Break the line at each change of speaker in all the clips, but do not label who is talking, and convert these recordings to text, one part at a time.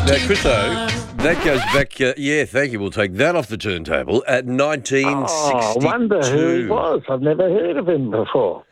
Now, Chriso, that goes back, thank you. We'll take that off the turntable at 1962.
Oh, I wonder who he was. I've never heard of him before.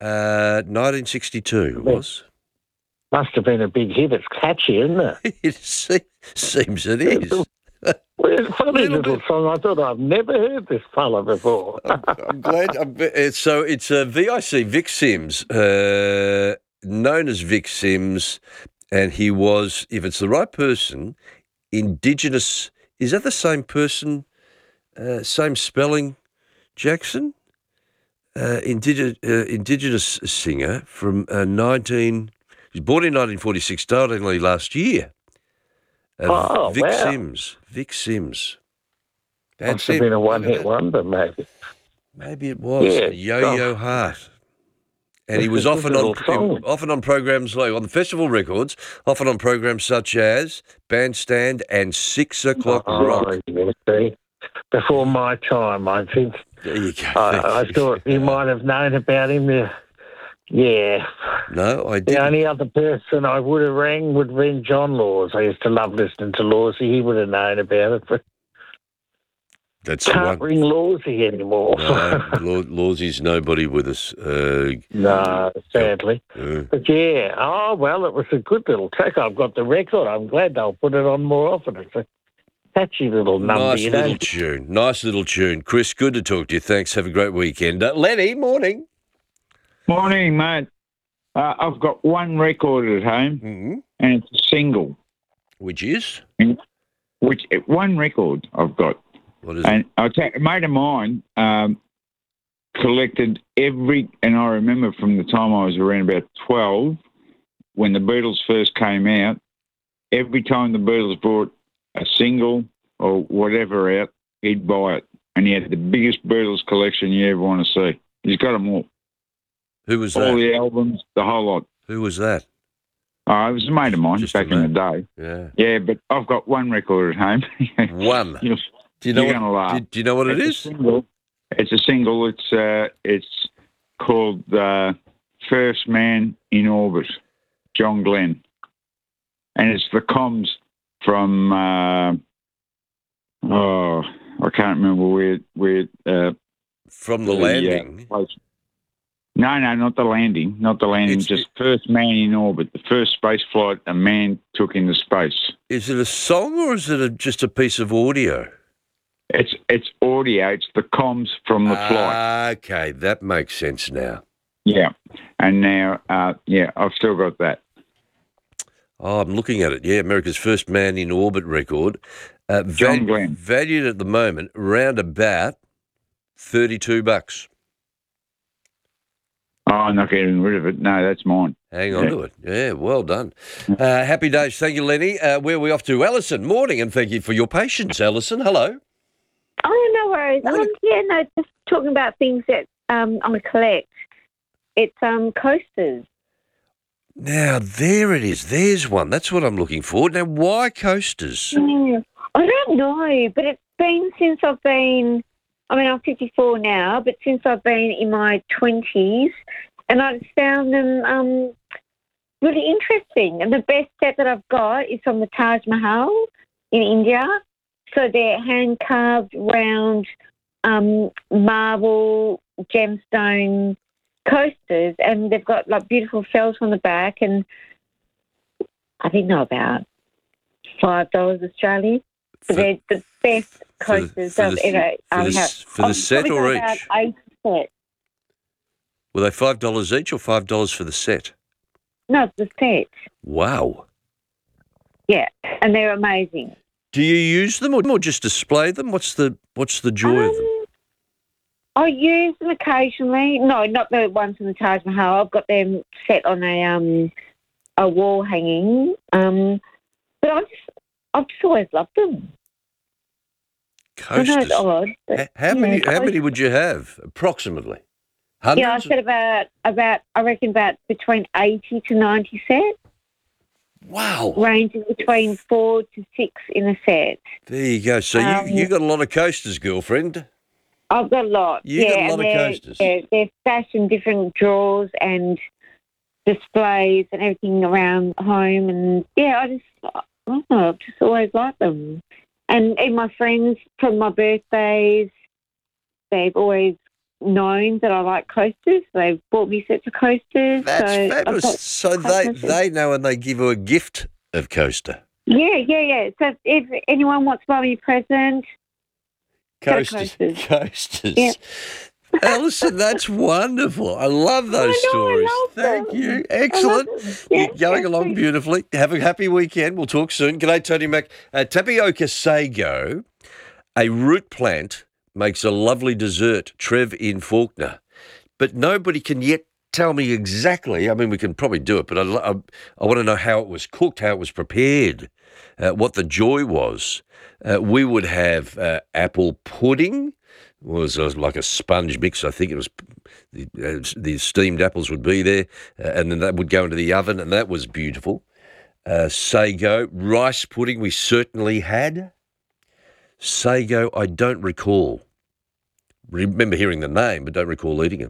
1962 it was.
Must have been a big hit. It's catchy, isn't it?
It seems it is.
Well, it's a funny little song. I thought I've never heard this fella before.
I'm glad. So it's VIC, Vic Sims, known as Vic Sims, and he was, if it's the right person, Indigenous. Is that the same person? Same spelling, Jackson? Indigenous singer from 19. He was born in 1946, died only last year. Vic
wow.
Sims. Vic Sims.
Must have been a one-hit wonder, maybe.
Maybe it was.
Yeah,
Yo-Yo Heart. And he was often on programs like on the festival records, often on programs such as Bandstand and 6 O'Clock Rock.
You see. Before my time, I think.
There you go.
I thought you might have known about him. Yeah.
No, I didn't.
The only other person I would have rang would have been John Laws. I used to love listening to Lawsy. He would have known about it, but can't ring Lawsy anymore.
No, Lawsy's nobody with us.
No, sadly. But yeah, it was a good little track. I've got the record. I'm glad they'll put it on more often. It's a catchy little number.
Nice little tune. Chris, good to talk to you. Thanks. Have a great weekend. Lenny, morning.
Morning, mate. I've got one record at home, and it's a single.
Which is?
One record I've got.
What is
it?
And
a mate of mine collected and I remember from the time I was around about 12, when the Beatles first came out, every time the Beatles brought a single or whatever out, he'd buy it. And he had the biggest Beatles collection you ever want to see. He's got them all.
Who was that?
All the albums, the whole lot.
Who was that?
It was a mate of mine back in the day.
Yeah.
Yeah, but I've got one record at home.
One. Do you know what it is?
It's a single. It's called First Man in Orbit, John Glenn. And it's the comms from, I can't remember where
from the landing.
No, not the landing. Not the landing. Just First Man in Orbit, the first space flight a man took into space.
Is it a song or is it just a piece of audio?
It's audio. It's the comms from the flight.
Okay, that makes sense now.
Yeah, and now, I've still got that.
Oh, I'm looking at it. Yeah, America's First Man in Orbit record.
John Glenn.
Valued at the moment around about $32.
Oh, I'm not getting rid of it. No, that's mine.
Hang on to it. Yeah, well done. Happy days. Thank you, Lenny. Where are we off to? Alison, morning, and thank you for your patience, Alison. Hello.
Oh, no worries. Just talking about things that I'm going to collect. It's coasters.
Now, there it is. There's one. That's what I'm looking for. Now, why coasters?
I don't know, but it's been since I'm 54 now, but since I've been in my 20s, and I just found them really interesting. And the best set that I've got is from the Taj Mahal in India. So they're hand-carved round marble gemstone coasters, and they've got like beautiful fells on the back, and I think they're about $5 Australian. But they're the best coasters I've ever had.
For the set or each?
About 8 sets.
Were they $5 each or $5 for the set?
No, it's the set.
Wow.
Yeah, and they're amazing.
Do you use them or just display them? What's the joy of them?
I use them occasionally. No, not the ones from the Taj Mahal. I've got them set on a wall hanging. But I've just always loved them.
Coasters.
I know it's odd. But,
how many would you have approximately? Hundreds?
Yeah, I said about between 80 to 90 sets.
Wow.
Ranging between 4 to 6 in a set.
There you go. So you got a lot of coasters, girlfriend.
I've got a lot.
You got a lot of coasters.
Yeah, they're stashed in different drawers and displays and everything around home. And, yeah, Oh, I've just always liked them. And my friends from my birthdays, they've always known that I like coasters. They've bought me sets of coasters.
That's
so
fabulous. So they know and they give you a gift of coaster.
Yeah. So if anyone wants to buy me a present,
Coasters.
Yeah.
Alison, that's wonderful. I love those stories.
I love
Thank
them.
you. Excellent.
Yeah,
You're going along beautifully. Have a happy weekend. We'll talk soon. G'day, Tony Mac. Tapioca sago, a root plant, makes a lovely dessert. Trev in Faulkner. But nobody can yet tell me exactly. I mean, we can probably do it, but I want to know how it was cooked, how it was prepared, what the joy was. We would have apple pudding. It was like a sponge mix. I think it was the steamed apples would be there, and then that would go into the oven, and that was beautiful. Sago, rice pudding we certainly had. Sago, I don't recall. Remember hearing the name, but don't recall eating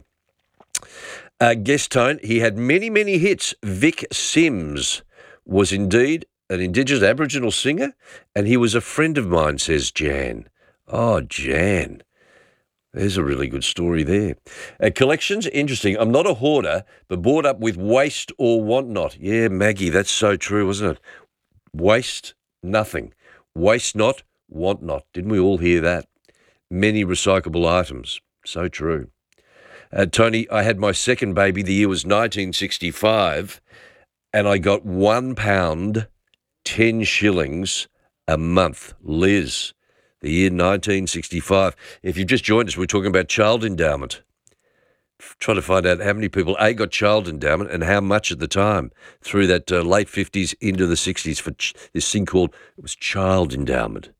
it. Guest tone, he had many, many hits. Vic Sims was indeed an Indigenous Aboriginal singer, and he was a friend of mine, says Jan. Oh, Jan. There's a really good story there. Collections, interesting. I'm not a hoarder, but bought up with waste or want not. Yeah, Maggie, that's so true, wasn't it? Waste nothing. Waste not, want not. Didn't we all hear that? Many recyclable items. So true. Tony, I had my second baby. The year was 1965, and I got £1, 10 shillings a month. Liz, the year 1965. If you've just joined us, we're talking about child endowment. Trying to find out how many people, A, got child endowment and how much at the time through that late 50s into the 60s for this thing called, it was child endowment.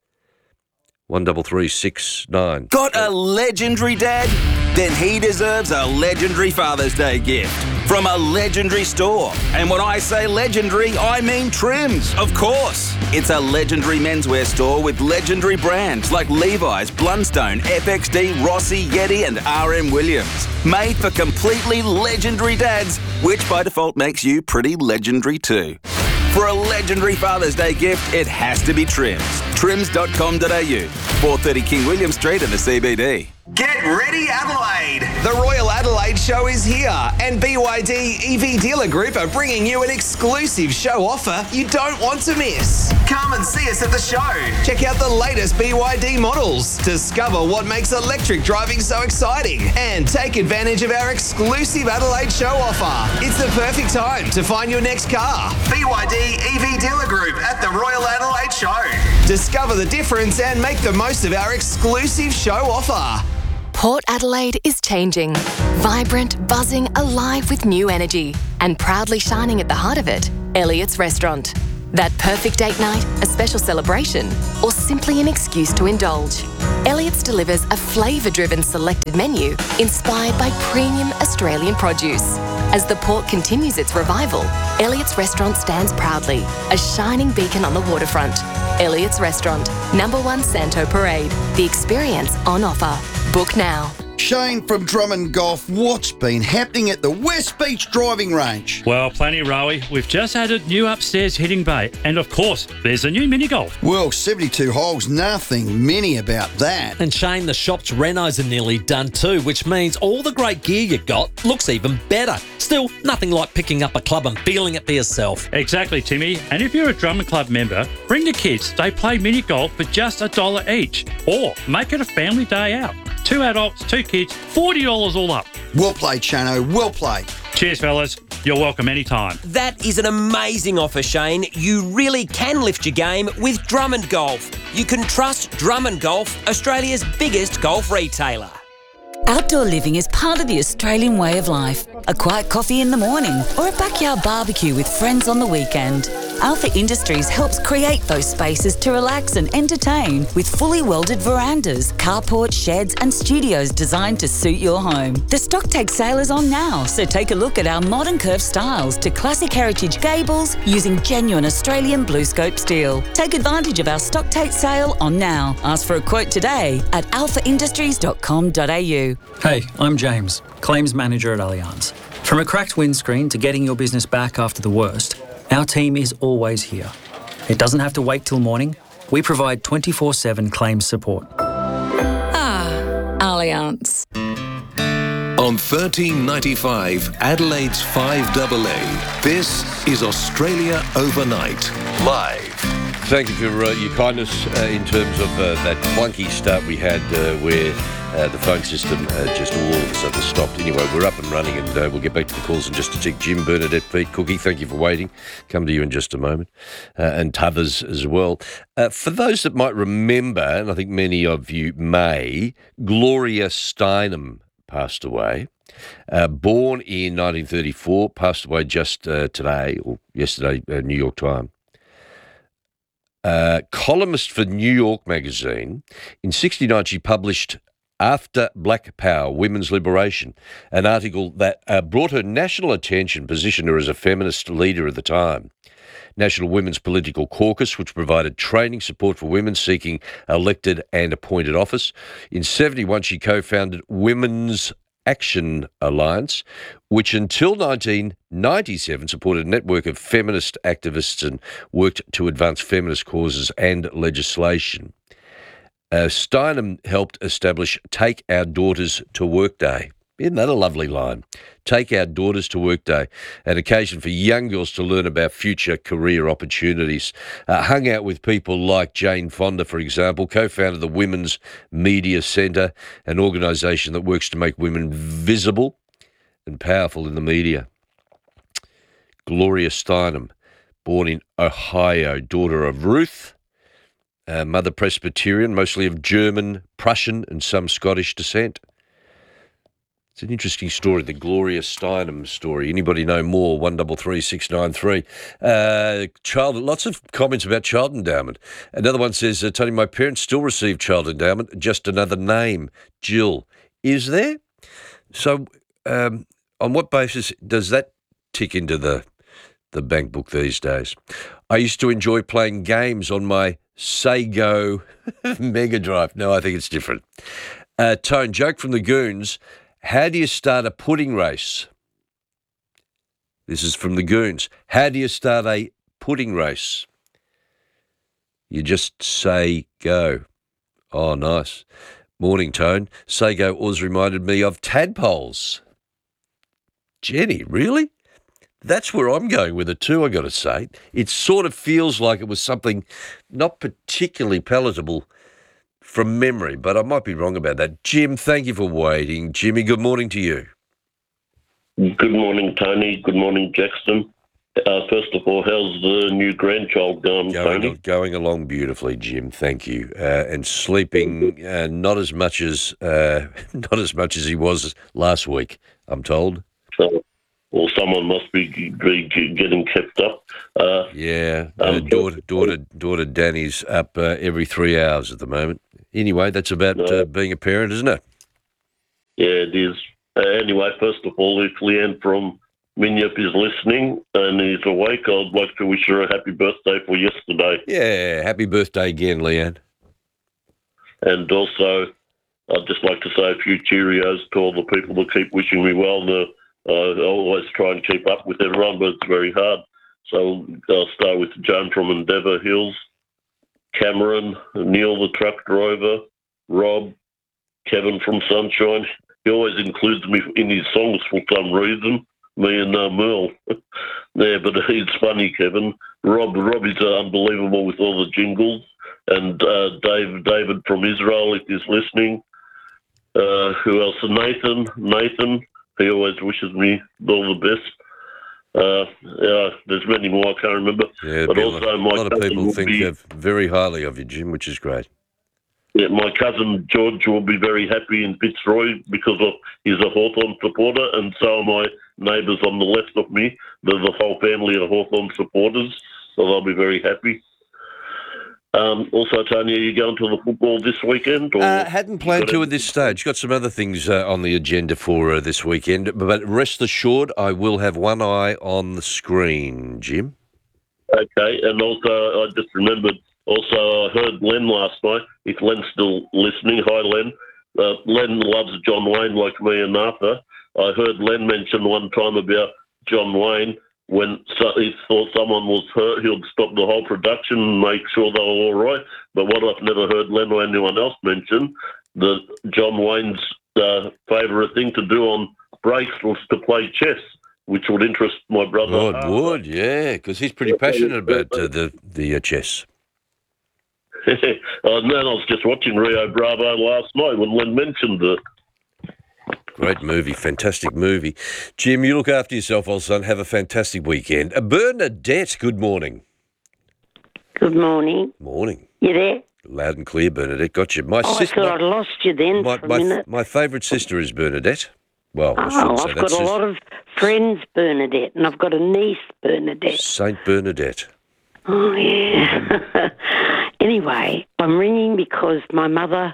1336
Got a legendary dad? Then he deserves a legendary Father's Day gift from a legendary store. And when I say legendary, I mean Trims, of course. It's a legendary menswear store with legendary brands like Levi's, Blundstone, FXD, Rossi, Yeti and RM Williams. Made for completely legendary dads, which by default makes you pretty legendary too. For a legendary Father's Day gift, it has to be Trims. Trims.com.au, 430 King William Street in the CBD.
Get ready, Adelaide! The Royal Adelaide Show is here, and BYD EV Dealer Group are bringing you an exclusive show offer you don't want to miss. Come and see us at the show. Check out the latest BYD models, discover what makes electric driving so exciting, and take advantage of our exclusive Adelaide Show offer. It's the perfect time to find your next car. BYD EV Dealer Group at the Royal Adelaide Show. Discover the difference and make the most of our exclusive show offer.
Port Adelaide is changing. Vibrant, buzzing, alive with new energy. And proudly shining at the heart of it, Elliott's Restaurant. That perfect date night, a special celebration, or simply an excuse to indulge. Elliott's delivers a flavour-driven selected menu inspired by premium Australian produce. As the port continues its revival, Elliott's Restaurant stands proudly, a shining beacon on the waterfront. Elliott's Restaurant, number 1 Santo Parade. The experience on offer. Book now.
Shane from Drummond Golf, what's been happening at the West Beach driving range?
Well, plenty, Rowie. We've just added new upstairs hitting bay. And of course, there's a new mini golf.
Well, 72 holes, nothing mini about that.
And Shane, the shop's renos are nearly done too, which means all the great gear you got looks even better. Still, nothing like picking up a club and feeling it for yourself.
Exactly, Timmy. And if you're a Drummond Club member, bring the kids. They play mini golf for just $1 each. Or make it a family day out. 2 adults, 2 kids, $40 all up.
Well played, Shano, well played.
Cheers, fellas. You're welcome anytime.
That is an amazing offer, Shane. You really can lift your game with Drummond Golf. You can trust Drummond Golf, Australia's biggest golf retailer.
Outdoor living is part of the Australian way of life. A quiet coffee in the morning or a backyard barbecue with friends on the weekend. Alpha Industries helps create those spaces to relax and entertain with fully welded verandas, carports, sheds and studios designed to suit your home. The stock take sale is on now, so take a look at our modern curved styles to classic heritage gables using genuine Australian BlueScope steel. Take advantage of our stock take sale on now. Ask for a quote today at alphaindustries.com.au.
Hey, I'm James, Claims Manager at Allianz. From a cracked windscreen to getting your business back after the worst, our team is always here. It doesn't have to wait till morning. We provide 24/7 claims support.
Allianz.
On 1395 Adelaide's 5AA, this is Australia Overnight, live.
Thank you for your kindness in terms of that clunky start we had where the phone system just all of a sudden stopped. Anyway, we're up and running and we'll get back to the calls in just a tick. Jim, Bernadette, Pete, Cookie, thank you for waiting. Come to you in just a moment. And t'others as well. For those that might remember, and I think many of you may, Gloria Steinem passed away. Born in 1934, passed away just today, or yesterday, New York time. Columnist for New York Magazine. In 1969, she published After Black Power, Women's Liberation, an article that brought her national attention, positioned her as a feminist leader at the time. National Women's Political Caucus, which provided training support for women seeking elected and appointed office. In 1971, she co-founded Women's Action Alliance, which until 1997 supported a network of feminist activists and worked to advance feminist causes and legislation. Steinem helped establish Take Our Daughters to Work Day. Isn't that a lovely line? Take Our Daughters to Work Day, an occasion for young girls to learn about future career opportunities. Hung out with people like Jane Fonda, for example, co-founded the Women's Media Centre, an organisation that works to make women visible and powerful in the media. Gloria Steinem, born in Ohio, daughter of Ruth, mother Presbyterian, mostly of German, Prussian and some Scottish descent. It's an interesting story, the Gloria Steinem story. Anybody know more? 133693. Lots of comments about child endowment. Another one says, Tony, my parents still receive child endowment, just another name, Jill. Is there? So on what basis does that tick into the bank book these days? I used to enjoy playing games on my Sega Mega Drive. No, I think it's different. Tone, joke from the Goons. How do you start a pudding race? This is from the Goons. How do you start a pudding race? You just say go. Oh, nice. Morning, Tone. Say go always reminded me of tadpoles. Jenny, really? That's where I'm going with it too, I got to say. It sort of feels like it was something not particularly palatable from memory, but I might be wrong about that. Jim, thank you for waiting. Jimmy, good morning to you.
Good morning, Tony. Good morning, Jackson. First of all, how's the new grandchild going, Tony?
Going along beautifully, Jim. Thank you. And sleeping not as much as he was last week, I'm told.
Well, someone must be getting kept up.
Daughter Danny's up every 3 hours at the moment. Anyway, that's about being a parent, isn't it?
Yeah, it is. Anyway, first of all, if Leanne from Minyip is listening and is awake, I'd like to wish her a happy birthday for yesterday.
Yeah, happy birthday again, Leanne.
And also, I'd just like to say a few Cheerios to all the people that keep wishing me well. I always try and keep up with everyone, but it's very hard. So I'll start with Joan from Endeavour Hills, Cameron, Neil the truck driver, Rob, Kevin from Sunshine. He always includes me in his songs for some reason, me and Merle. Yeah, but it's funny, Kevin. Rob is unbelievable with all the jingles. And David from Israel, if he's listening. Who else? Nathan. He always wishes me all the best. There's many more, I can't remember.
Yeah, but also a lot of people think very highly of you, Jim, which is great.
Yeah, my cousin George will be very happy in Fitzroy because he's a Hawthorn supporter, and so are my neighbours on the left of me. There's a whole family of Hawthorn supporters, so they'll be very happy. Also, Tony, are you going to the football this weekend? Or
hadn't planned to at this stage. Got some other things on the agenda for this weekend, but rest assured I will have one eye on the screen, Jim.
Okay, and also I just remembered, I heard Len last night, if Len's still listening. Hi, Len. Len loves John Wayne like me and Arthur. I heard Len mention one time about John Wayne when he thought someone was hurt, he'd stop the whole production and make sure they were all right. But what I've never heard Len or anyone else mention, that John Wayne's favourite thing to do on breaks was to play chess, which would interest my brother.
Oh, it would, yeah, because he's pretty passionate about the chess.
And then I was just watching Rio Bravo last night when Len mentioned it.
Great movie, fantastic movie. Jim, you look after yourself, old son. Have a fantastic weekend. Bernadette, good morning.
Good morning.
Morning.
You there?
Loud and clear, Bernadette. Got you.
I thought I'd lost you then for a minute.
My favourite sister is Bernadette. Well, I shouldn't say
I've got a lot of friends, Bernadette, and I've got a niece, Bernadette.
Saint Bernadette.
Oh, yeah. Anyway, I'm ringing because my mother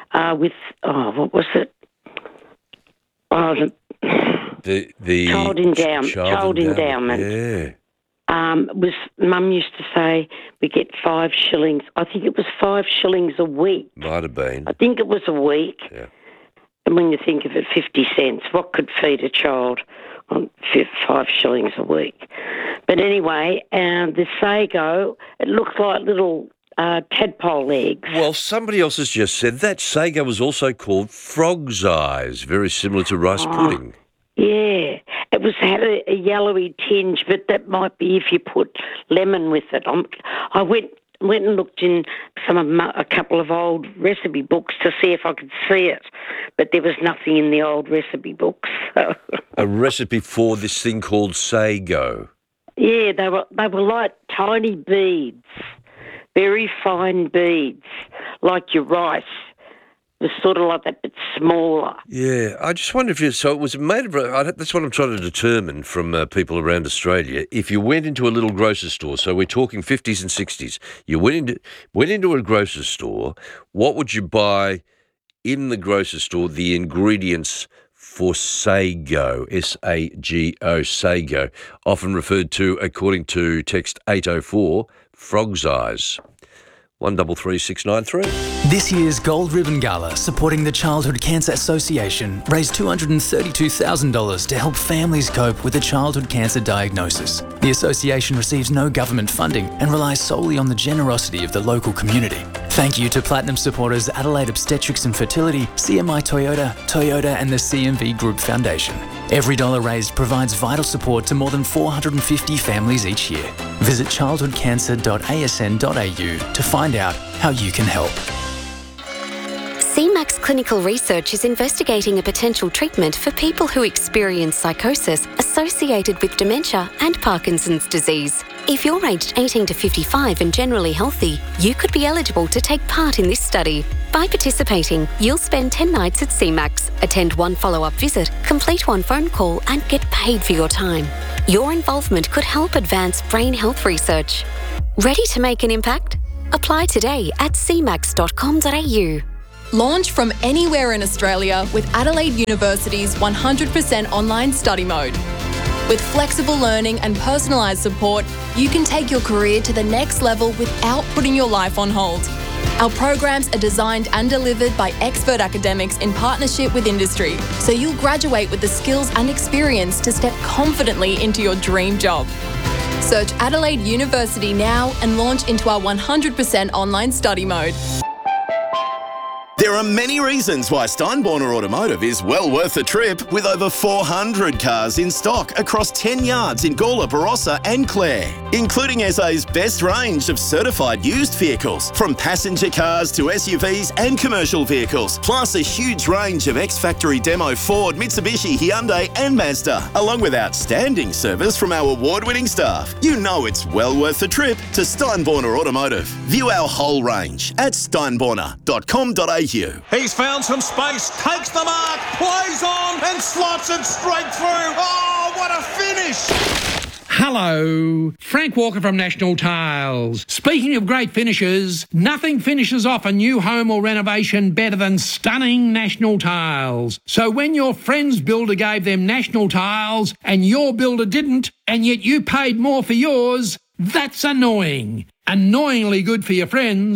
what was it? Oh,
the
child endowment.
Yeah.
Mum used to say we get 5 shillings. I think it was 5 shillings a week.
Might have been.
I think it was a week.
Yeah.
And when you think of it, 50 cents, what could feed a child on 5 shillings a week? But anyway, the sago, it looks like little tadpole eggs.
Well, somebody else has just said that sago was also called frog's eyes, very similar to rice pudding.
Yeah, it had a yellowy tinge, but that might be if you put lemon with it. I went and looked in a couple of old recipe books to see if I could see it, but there was nothing in the old recipe books. So.
A recipe for this thing called sago.
Yeah, they were like tiny beads, very fine beads, like your rice. It was sort of like that, but smaller.
Yeah, I just wonder if so it was made of, that's what I'm trying to determine from people around Australia. If you went into a little grocery store, so we're talking 50s and 60s, you went into a grocery store, what would you buy in the grocery store, the ingredients for sago, S-A-G-O, sago, often referred to, according to text 804, frog's eyes. 133693.
This year's Gold Ribbon Gala, supporting the Childhood Cancer Association, raised $232,000 to help families cope with a childhood cancer diagnosis. The association receives no government funding and relies solely on the generosity of the local community. Thank you to Platinum supporters Adelaide Obstetrics and Fertility, CMI Toyota and the CMV Group Foundation. Every dollar raised provides vital support to more than 450 families each year. Visit childhoodcancer.asn.au to find out how you can help.
CMAX Clinical Research is investigating a potential treatment for people who experience psychosis associated with dementia and Parkinson's disease. If you're aged 18 to 55 and generally healthy, you could be eligible to take part in this study. By participating, you'll spend 10 nights at CMAX, attend 1 follow-up visit, complete 1 phone call and get paid for your time. Your involvement could help advance brain health research. Ready to make an impact? Apply today at cmax.com.au.
Launch from anywhere in Australia with Adelaide University's 100% online study mode. With flexible learning and personalised support, you can take your career to the next level without putting your life on hold. Our programs are designed and delivered by expert academics in partnership with industry, so you'll graduate with the skills and experience to step confidently into your dream job. Search Adelaide University now and launch into our 100% online study mode.
There are many reasons why Steinborner Automotive is well worth a trip, with over 400 cars in stock across 10 yards in Gawler, Barossa and Clare, including SA's best range of certified used vehicles, from passenger cars to SUVs and commercial vehicles, plus a huge range of ex-factory demo Ford, Mitsubishi, Hyundai and Mazda, along with outstanding service from our award-winning staff. You know it's well worth the trip to Steinborner Automotive. View our whole range at steinborner.com.au.
He's found some space, takes the mark, plays on and slots it straight through. Oh, what a finish!
Hello, Frank Walker from National Tiles. Speaking of great finishes, nothing finishes off a new home or renovation better than stunning National Tiles. So when your friend's builder gave them National Tiles and your builder didn't, and yet you paid more for yours, that's annoying. Annoyingly good for your friends.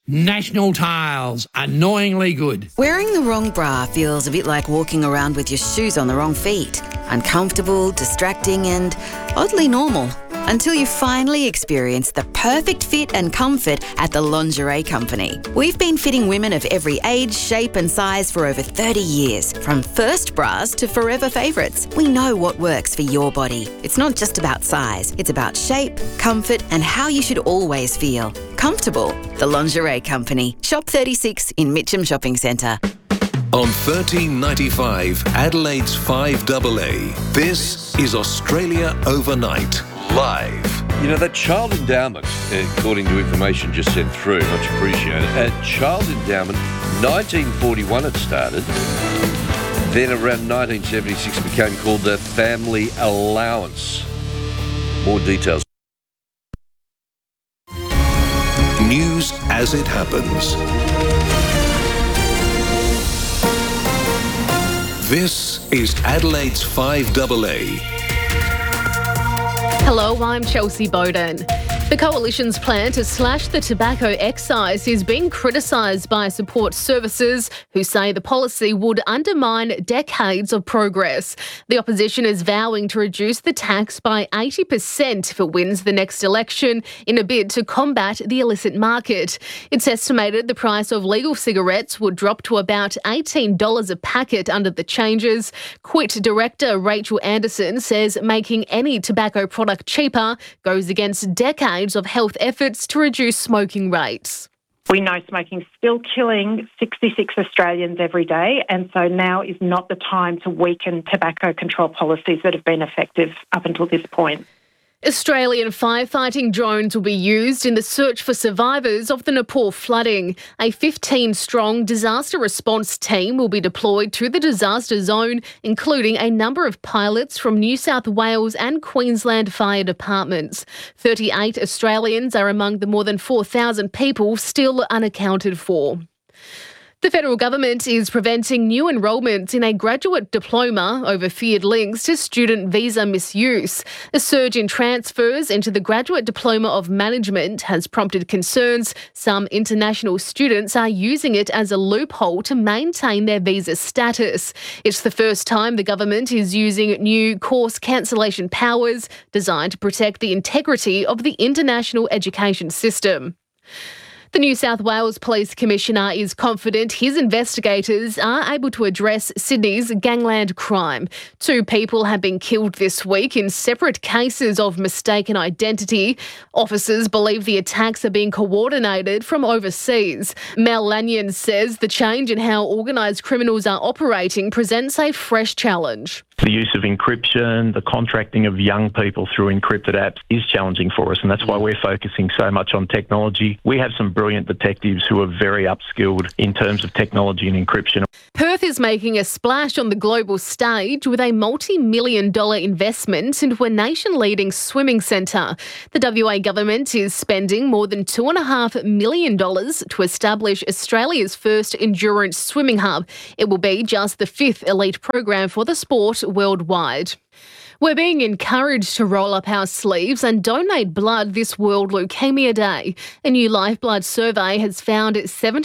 National Tiles, annoyingly good.
Wearing the wrong bra feels a bit like walking around with your shoes on the wrong feet. Uncomfortable, distracting and oddly normal. Until you finally experience the perfect fit and comfort at the Lingerie Company. We've been fitting women of every age, shape and size for over 30 years. From first bras to forever favourites. We know what works for your body. It's not just about size. It's about shape, comfort and how you should always feel. Comfortable. The Lingerie Company. Shop 36 in Mitcham Shopping Centre.
On 1395 Adelaide's 5AA, this is Australia Overnight, live.
You know, that child endowment, according to information just sent through, much appreciated. Child endowment, 1941 it started. Then around 1976 became called the family allowance. More details.
News as it happens. This is Adelaide's 5AA.
Hello, I'm Chelsea Bowden. The Coalition's plan to slash the tobacco excise is being criticised by support services who say the policy would undermine decades of progress. The opposition is vowing to reduce the tax by 80% if it wins the next election in a bid to combat the illicit market. It's estimated the price of legal cigarettes would drop to about $18 a packet under the changes. Quit director Rachel Anderson says making any tobacco product cheaper goes against decades of health efforts to reduce smoking rates.
We know smoking's still killing 66 Australians every day, and so now is not the time to weaken tobacco control policies that have been effective up until this point.
Australian firefighting drones will be used in the search for survivors of the Nepal flooding. A 15-strong disaster response team will be deployed to the disaster zone, including a number of pilots from New South Wales and Queensland fire departments. 38 Australians are among the more than 4,000 people still unaccounted for. The federal government is preventing new enrolments in a graduate diploma over feared links to student visa misuse. A surge in transfers into the graduate diploma of management has prompted concerns. Some international students are using it as a loophole to maintain their visa status. It's the first time the government is using new course cancellation powers designed to protect the integrity of the international education system. The New South Wales Police Commissioner is confident his investigators are able to address Sydney's gangland crime. 2 people have been killed this week in separate cases of mistaken identity. Officers believe the attacks are being coordinated from overseas. Mel Lanyon says the change in how organised criminals are operating presents a fresh challenge.
The use of encryption, the contracting of young people through encrypted apps is challenging for us, and that's why we're focusing so much on technology. We have some brilliant detectives who are very upskilled in terms of technology and encryption.
Perth is making a splash on the global stage with a multi-million-dollar investment into a nation-leading swimming centre. The WA government is spending more than $2.5 million to establish Australia's first endurance swimming hub. It will be just the 5th elite program for the sport worldwide. We're being encouraged to roll up our sleeves and donate blood this World Leukaemia Day. A new Lifeblood survey has found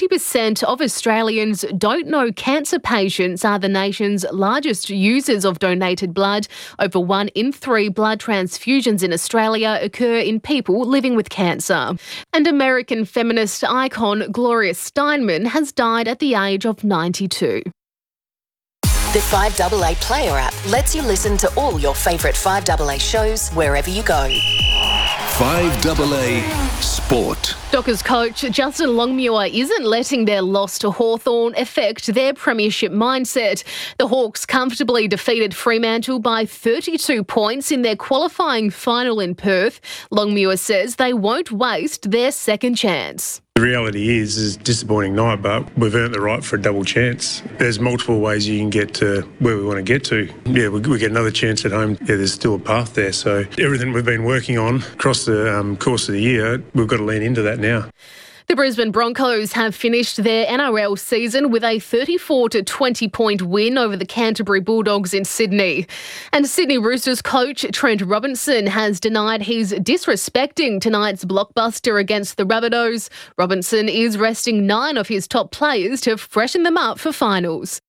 70% of Australians don't know cancer patients are the nation's largest users of donated blood. Over 1 in 3 blood transfusions in Australia occur in people living with cancer. And American feminist icon Gloria Steinem has died at the age of 92.
The 5AA Player app lets you listen to all your favourite 5AA shows wherever you go.
5AA Sport.
Dockers coach Justin Longmuir isn't letting their loss to Hawthorn affect their premiership mindset. The Hawks comfortably defeated Fremantle by 32 points in their qualifying final in Perth. Longmuir says they won't waste their second chance.
The reality is it's a disappointing night, but we've earned the right for a double chance. There's multiple ways you can get to where we want to get to. Yeah, we get another chance at home. Yeah, there's still a path there. So everything we've been working on across the course of the year, we've got to lean into that now.
The Brisbane Broncos have finished their NRL season with a 34-20 point win over the Canterbury Bulldogs in Sydney. And Sydney Roosters coach Trent Robinson has denied he's disrespecting tonight's blockbuster against the Rabbitohs. Robinson is resting 9 of his top players to freshen them up for finals.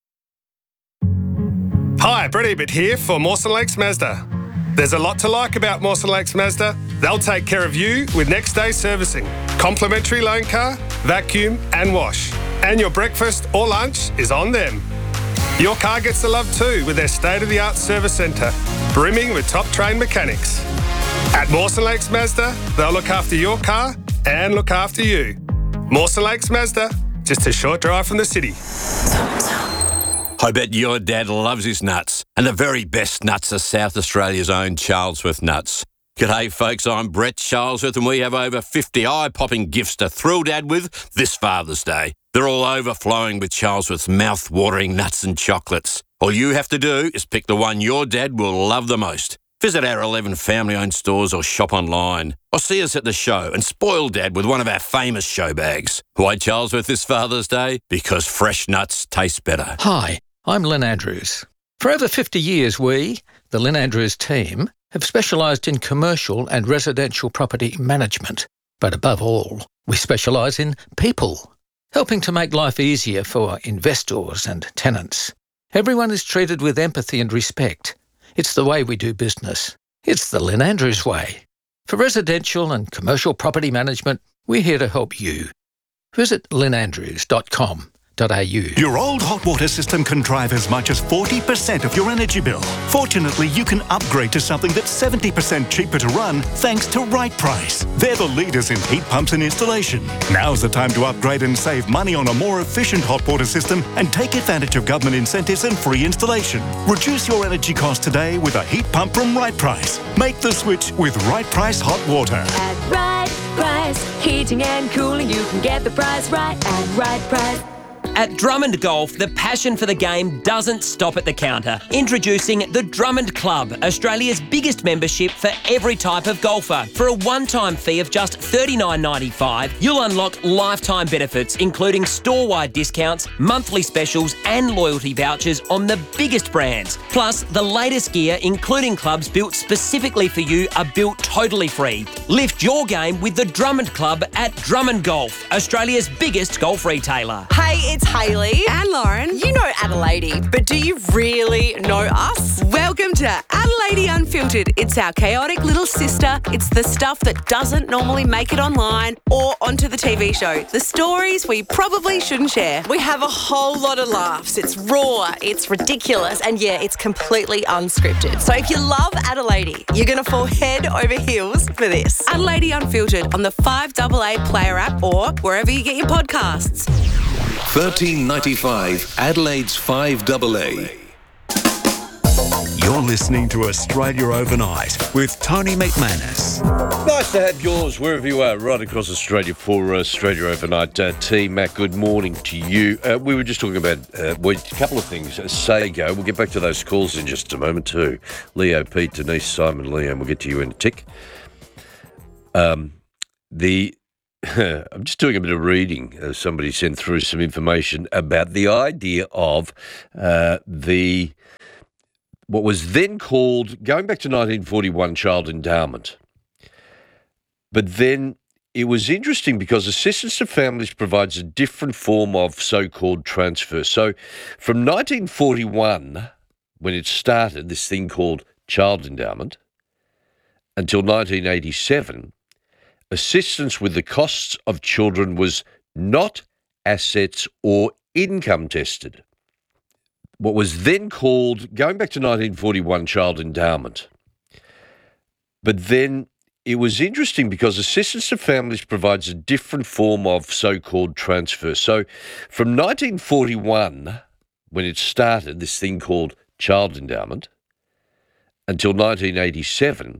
Hi, Brett Ebert here for Mawson Lakes Mazda. There's a lot to like about Mawson Lakes Mazda. They'll take care of you with next day servicing, complimentary loan car, vacuum and wash. And your breakfast or lunch is on them. Your car gets the love too with their state-of-the-art service centre, brimming with top-trained mechanics. At Mawson Lakes Mazda, they'll look after your car and look after you. Mawson Lakes Mazda, just a short drive from the city.
I bet your dad loves his nuts. And the very best nuts are South Australia's own Charlesworth nuts. G'day folks, I'm Brett Charlesworth and we have over 50 eye-popping gifts to thrill Dad with this Father's Day. They're all overflowing with Charlesworth's mouth-watering nuts and chocolates. All you have to do is pick the one your dad will love the most. Visit our 11 family-owned stores or shop online. Or see us at the show and spoil Dad with one of our famous show bags. Why Charlesworth this Father's Day? Because fresh nuts taste better.
Hi, I'm Lynn Andrews. For over 50 years, we, the Lynn Andrews team, have specialised in commercial and residential property management. But above all, we specialise in people, helping to make life easier for investors and tenants. Everyone is treated with empathy and respect. It's the way we do business. It's the Lynn Andrews way. For residential and commercial property management, we're here to help you. Visit lynnandrews.com.au.
Your old hot water system can drive as much as 40% of your energy bill. Fortunately, you can upgrade to something that's 70% cheaper to run thanks to Right Price. They're the leaders in heat pumps and installation. Now's the time to upgrade and save money on a more efficient hot water system and take advantage of government incentives and free installation. Reduce your energy cost today with a heat pump from Right Price. Make the switch with Right Price Hot Water.
At Right Price, heating and cooling, you can get the price right at Right Price.
At Drummond Golf, the passion for the game doesn't stop at the counter. Introducing the Drummond Club, Australia's biggest membership for every type of golfer. For a one-time fee of just $39.95, you'll unlock lifetime benefits, including store-wide discounts, monthly specials and loyalty vouchers on the biggest brands. Plus, the latest gear, including clubs built specifically for you, are built totally free. Lift your game with the Drummond Club at Drummond Golf, Australia's biggest golf retailer.
Hey, it's Hayley and Lauren. You know Adelaide, but do you really know us? Welcome to Adelaide Unfiltered. It's our chaotic little sister. It's the stuff that doesn't normally make it online or onto the TV show. The stories we probably shouldn't share. We have a whole lot of laughs. It's raw, it's ridiculous, and yeah, it's completely unscripted. So if you love Adelaide, you're going to fall head over heels for this. Adelaide Unfiltered on the 5AA Player app or wherever you get your podcasts.
$13.95 Adelaide's 5AA.
You're listening to Australia Overnight with Tony McManus.
Nice to have yours wherever you are, right across Australia for Australia Overnight. Team Mac, good morning to you. We were just talking about a couple of things. Sago, we'll get back to those calls in just a moment too. Leo, Pete, Denise, Simon, Liam, we'll get to you in a tick. I'm just doing a bit of reading. Somebody sent through some information about the idea of what was then called, going back to 1941, child endowment. But then it was interesting because assistance to families provides a different form of so-called transfer. So from 1941, when it started, this thing called child endowment, until 1987, assistance with the costs of children was not assets or income tested. What was then called, going back to 1941, child endowment. But then it was interesting because assistance to families provides a different form of so-called transfer. So from 1941, when it started, this thing called child endowment, until 1987,